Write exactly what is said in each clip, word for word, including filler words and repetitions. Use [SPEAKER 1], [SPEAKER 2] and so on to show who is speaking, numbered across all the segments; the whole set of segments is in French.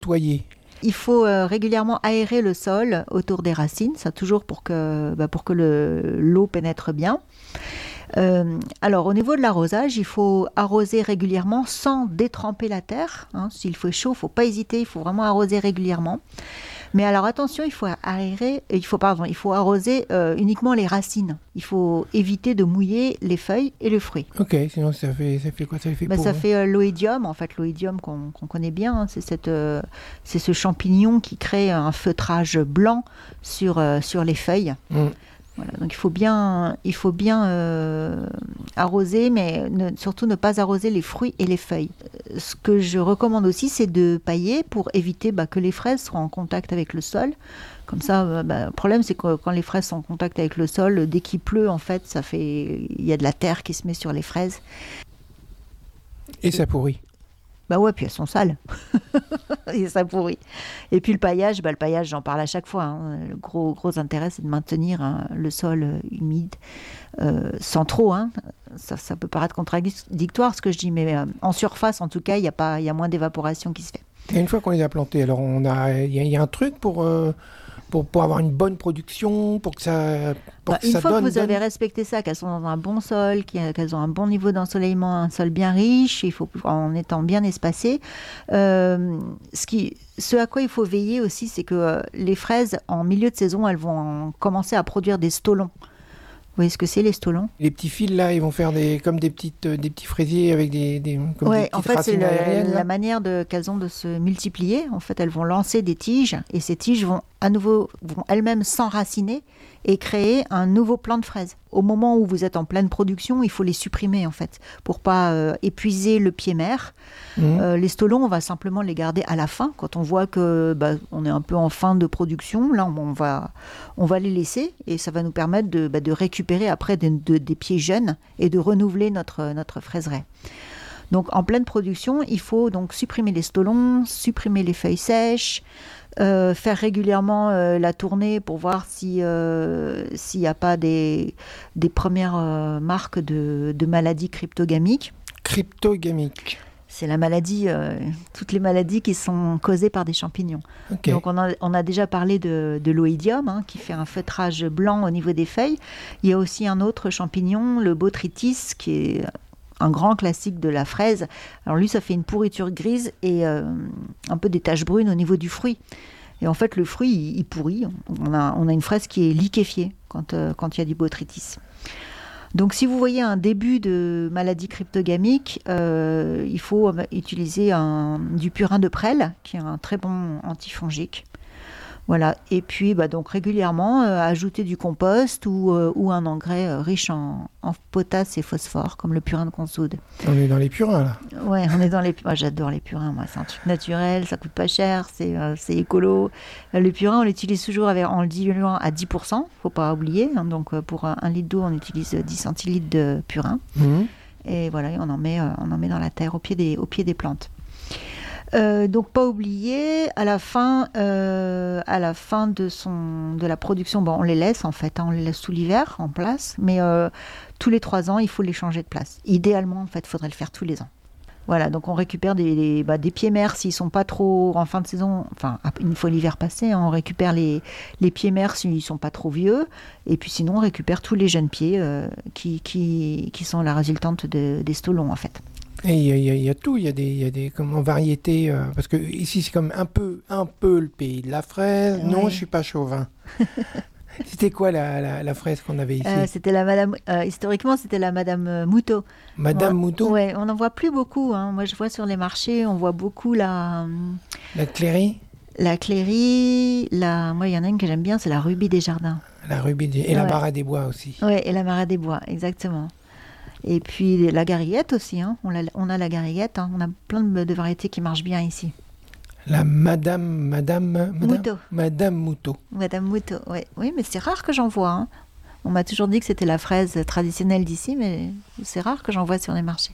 [SPEAKER 1] toyer?
[SPEAKER 2] Il faut euh, régulièrement aérer le sol autour des racines, ça toujours pour que, bah, pour que le, l'eau pénètre bien. Euh, alors au niveau de l'arrosage, il faut arroser régulièrement sans détremper la terre. Hein. S'il fait chaud, il ne faut pas hésiter, il faut vraiment arroser régulièrement. Mais alors attention, il faut aérer, il faut, pardon, il faut arroser euh, uniquement les racines. Il faut éviter de mouiller les feuilles et le fruit.
[SPEAKER 1] Ok, sinon ça fait, ça fait quoi? Ça fait,
[SPEAKER 2] bah,
[SPEAKER 1] pour...
[SPEAKER 2] ça fait euh, l'oïdium, en fait, l'oïdium qu'on, qu'on connaît bien. Hein, c'est, cette, euh, c'est ce champignon qui crée un feutrage blanc sur, euh, sur les feuilles. Mm. Voilà, donc il faut bien, il faut bien euh, arroser, mais ne, surtout ne pas arroser les fruits et les feuilles. Ce que je recommande aussi, c'est de pailler pour éviter bah, que les fraises soient en contact avec le sol. Comme ça, bah, le problème, c'est que quand les fraises sont en contact avec le sol, dès qu'il pleut, en fait, ça fait, il y a de la terre qui se met sur les fraises.
[SPEAKER 1] Et ça pourrit.
[SPEAKER 2] Bah ouais, puis elles sont sales. Et ça pourrit. Et puis le paillage, bah le paillage, j'en parle à chaque fois. Hein. Le gros, gros intérêt, c'est de maintenir hein, le sol euh, humide, euh, sans trop. Hein. Ça, ça peut paraître contradictoire ce que je dis, mais euh, en surface, en tout cas, il y a pas, il y a moins d'évaporation qui se fait.
[SPEAKER 1] Et une fois qu'on les a plantés, alors on a, il y, y a un truc pour. Euh... Pour, pour avoir une bonne production, pour que ça, pour
[SPEAKER 2] bah,
[SPEAKER 1] que
[SPEAKER 2] une
[SPEAKER 1] ça
[SPEAKER 2] fois
[SPEAKER 1] donne...
[SPEAKER 2] que vous avez respecté ça, qu'elles sont dans un bon sol, qu'elles ont un bon niveau d'ensoleillement, un sol bien riche, il faut, en étant bien espacé, euh, ce, qui, ce à quoi il faut veiller aussi, c'est que euh, les fraises, en milieu de saison, elles vont commencer à produire des stolons. Vous voyez ce que c'est, les stolons?
[SPEAKER 1] Les petits fils, là, ils vont faire des, comme des, petites, euh, des petits fraisiers avec des, des, comme
[SPEAKER 2] ouais,
[SPEAKER 1] des petites
[SPEAKER 2] en fait,
[SPEAKER 1] racines
[SPEAKER 2] c'est
[SPEAKER 1] aériennes.
[SPEAKER 2] Le, la manière de, qu'elles ont de se multiplier. En fait, elles vont lancer des tiges et ces tiges vont à nouveau, vont elles-mêmes s'enraciner et créer un nouveau plant de fraises. Au moment où vous êtes en pleine production, il faut les supprimer, en fait, pour pas euh, épuiser le pied mère. Mmh. Euh, les stolons, on va simplement les garder à la fin, quand on voit que bah, on est un peu en fin de production. Là, on va, on va les laisser et ça va nous permettre de, bah, de récupérer après de, de, des pieds jeunes et de renouveler notre, notre fraiseraie. Donc, en pleine production, il faut donc supprimer les stolons, supprimer les feuilles sèches, Euh, faire régulièrement euh, la tournée pour voir si, euh, s'il n'y a pas des, des premières euh, marques de, de maladies cryptogamiques.
[SPEAKER 1] Cryptogamiques.
[SPEAKER 2] C'est la maladie, euh, toutes les maladies qui sont causées par des champignons. Okay. Donc on a, on a déjà parlé de, de l'oïdium, hein, qui fait un feutrage blanc au niveau des feuilles. Il y a aussi un autre champignon, le botrytis, qui est un grand classique de la fraise. Alors lui, ça fait une pourriture grise et euh, un peu des taches brunes au niveau du fruit. Et en fait, le fruit, il, il pourrit. On a, on a une fraise qui est liquéfiée quand, euh, quand il y a du botrytis. Donc, si vous voyez un début de maladie cryptogamique, euh, il faut utiliser un, du purin de prêle, qui est un très bon antifongique. Voilà. Et puis, bah, donc, régulièrement, euh, ajouter du compost ou, euh, ou un engrais euh, riche en, en potasse et phosphore, comme le purin de consoude.
[SPEAKER 1] On est dans les purins, là.
[SPEAKER 2] Ouais, on est dans les... Moi, j'adore les purins, moi. C'est un truc naturel, ça coûte pas cher, c'est, euh, c'est écolo. Le purin, on l'utilise toujours avec, en le diluant à dix pour cent, faut pas oublier. Hein. Donc, euh, pour un, un litre d'eau, on utilise dix centilitres de purin. Mmh. Et voilà, on en met, euh, on en met dans la terre, au pied des, au pied des plantes. Euh, donc pas oublier, à la fin, euh, à la fin de, son, de la production, bon, on les laisse en fait, hein, on les laisse tout l'hiver en place, mais euh, tous les trois ans, il faut les changer de place. Idéalement, en fait, il faudrait le faire tous les ans. Voilà, donc on récupère des, des, bah, des pieds mères s'ils sont pas trop en fin de saison, enfin une fois l'hiver passé, hein, on récupère les, les pieds mères s'ils sont pas trop vieux, et puis sinon on récupère tous les jeunes pieds euh, qui, qui, qui sont la résultante de, des stolons en fait.
[SPEAKER 1] Et il y, y, y a tout, il y a des, y a des comment, variétés, euh, parce que ici c'est comme un peu, un peu le pays de la fraise. Oui. Non, je suis pas chauvin. C'était quoi la, la, la fraise qu'on avait ici?
[SPEAKER 2] euh, C'était la Madame, euh, historiquement c'était la Madame Moutot.
[SPEAKER 1] Madame
[SPEAKER 2] ouais,
[SPEAKER 1] Moutot.
[SPEAKER 2] Ouais, on n'en voit plus beaucoup. Hein. Moi je vois sur les marchés, on voit beaucoup la.
[SPEAKER 1] La Cléry.
[SPEAKER 2] La Cléry, la. Moi il y en a une que j'aime bien, c'est la Rubis des Jardins.
[SPEAKER 1] La Rubis des... et ouais. La Marat des Bois aussi.
[SPEAKER 2] Oui, et la Marat des Bois, exactement. Et puis la gariguette aussi, hein. on, a, on a la gariguette, hein. On a plein de, de variétés qui marchent bien ici.
[SPEAKER 1] La Madame, Madame, Madame
[SPEAKER 2] Moutot.
[SPEAKER 1] Madame Moutot.
[SPEAKER 2] Madame Moutot, ouais. Oui, mais c'est rare que j'en vois. Hein. On m'a toujours dit que c'était la fraise traditionnelle d'ici, mais c'est rare que j'en vois sur les marchés.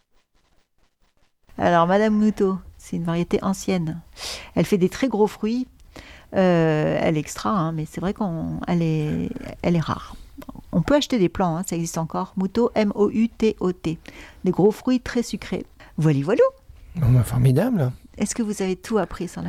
[SPEAKER 2] Alors Madame Moutot, c'est une variété ancienne. Elle fait des très gros fruits. Euh, elle est extra, hein, mais c'est vrai qu'elle est, elle est rare. On peut acheter des plants, hein, ça existe encore. Moutot, M O U T O T. Des gros fruits très sucrés. Voilà, voilà.
[SPEAKER 1] Bon, bah, formidable.
[SPEAKER 2] Est-ce que vous avez tout appris sur la fraise ?